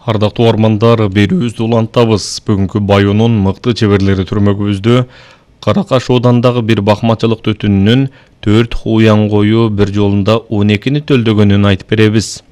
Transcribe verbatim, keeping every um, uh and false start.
Ардактуу ормандар, берүүбүздү улантабыз. Бүгүнкү Байонун мыкты чеберлери түрмөгүбүздө Каракаш оодандагы бир бакмачылык түтүнүнүн төрт уян кою бир жолунда он экини төлдөгөнүн айтып беребиз.